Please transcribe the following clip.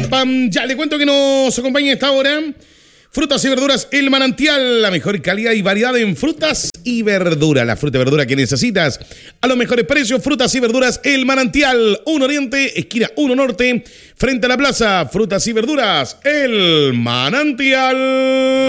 pam, pam. Ya le cuento que nos acompaña a esta hora. Frutas y verduras El Manantial, la mejor calidad y variedad en frutas y verduras. La fruta y verdura que necesitas a los mejores precios. Frutas y verduras El Manantial, 1 Oriente, esquina 1 Norte, frente a la plaza. Frutas y verduras El Manantial.